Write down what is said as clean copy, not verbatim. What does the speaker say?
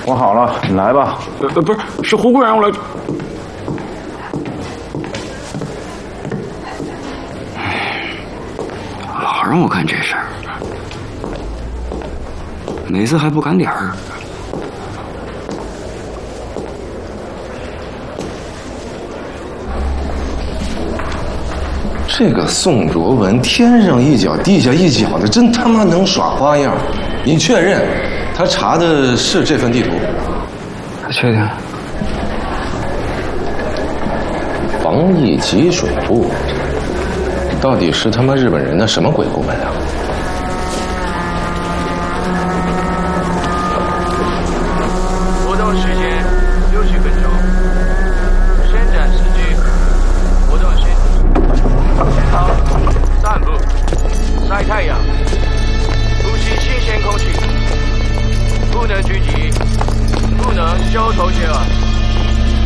我好了，你来吧。 不是，是胡贵让我来。老让我干这事儿，每次还不赶点儿。 这个宋卓文天上一脚地下一脚的，真他妈能耍花样！你确认他查的是这份地图？ 确定。 防疫给水部，到底是他妈日本人的什么鬼部门啊？ 活动时间60分钟，伸展时距，活动时健康，散步，晒太阳，呼吸新鲜空气，不能聚集，不能交头接耳。